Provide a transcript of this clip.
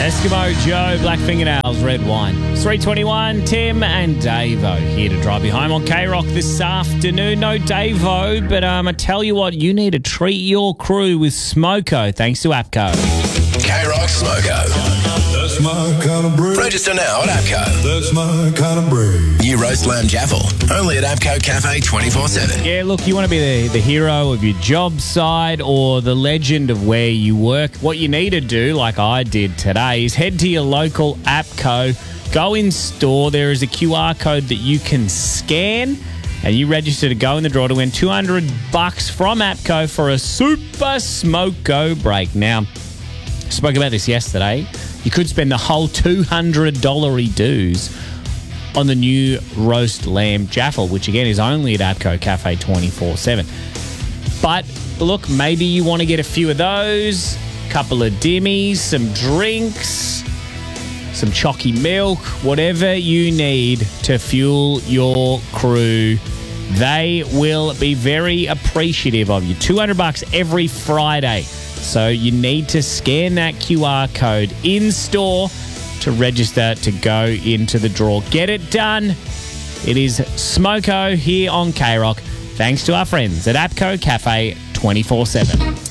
Eskimo Joe, Black Fingernails, Red Wine. 3:21, Tim and Davo here to drive you home on K-Rock this afternoon. No Davo, but I tell you what, you need to treat your crew with Smoko thanks to APCO. K-Rock Smoko. That's my kind of bread. Register now at APCO. That's my kind of bread. New roast lamb jaffle. Only at APCO Cafe 24/7. Yeah, look, you want to be the hero of your job site or the legend of where you work. What you need to do, like I did today, is head to your local APCO, go in store. There is a QR code that you can scan and you register to go in the draw to win $200 from APCO for a Super Smoko break. Now, I spoke about this yesterday. You could spend the whole $200 dues on the new roast lamb jaffle, which again is only at APCO Cafe 24/7. But look, maybe you want to get a few of those, a couple of dimmies, some drinks, some chalky milk, whatever you need to fuel your crew. They will be very appreciative of you. $200 every Friday. So you need to scan that QR code in store to register to go into the draw. Get it done. It is Smoko here on K-Rock, thanks to our friends at APCO Cafe 24/7.